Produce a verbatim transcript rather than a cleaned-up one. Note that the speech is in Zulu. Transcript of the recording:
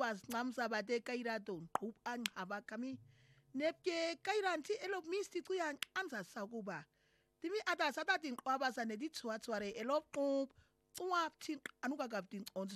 was ncamsa bate kairaton qhub anqaba kami nepke kairanti elok misti kuyan anza sakuba timi ata satatin qwaba sanedi tswatsware elok qhub tswap tin anuka kaptin ons